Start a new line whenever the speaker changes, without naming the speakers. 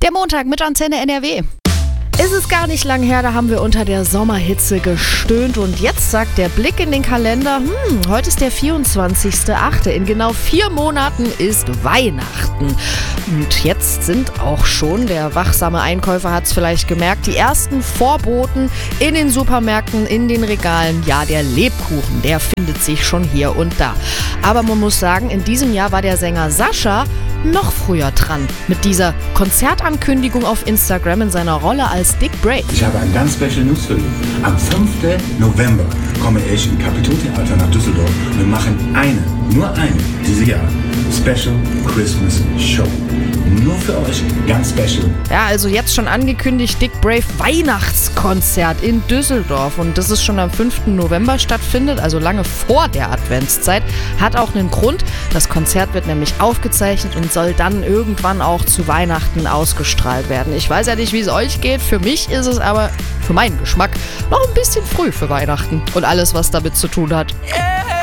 Der Montag mit Antenne NRW. Ist es gar nicht lang her, da haben wir unter der Sommerhitze gestöhnt und jetzt sagt der Blick in den Kalender, heute ist der 24.8. In genau 4 Monaten ist Weihnachten. Und jetzt sind auch schon, der wachsame Einkäufer hat es vielleicht gemerkt, die ersten Vorboten in den Supermärkten, in den Regalen. Ja, der Lebkuchen, der findet sich schon hier und da. Aber man muss sagen, in diesem Jahr war der Sänger Sascha noch früher dran mit dieser Konzertankündigung auf Instagram in seiner Rolle als Dick Brave.
Ich habe ein ganz Special News für dich. Am 5. November komme ich im Kapitoltheater nach Düsseldorf und wir machen nur eine, dieses Jahr, Special Christmas Show. Nur für euch, ganz special.
Ja, also jetzt schon angekündigt, Dick Brave Weihnachtskonzert in Düsseldorf. Und dass es schon am 5. November stattfindet, also lange vor der Adventszeit, hat auch einen Grund. Das Konzert wird nämlich aufgezeichnet und soll dann irgendwann auch zu Weihnachten ausgestrahlt werden. Ich weiß ja nicht, wie es euch geht. Für mich ist es aber, für meinen Geschmack, noch ein bisschen früh für Weihnachten und alles, was damit zu tun hat.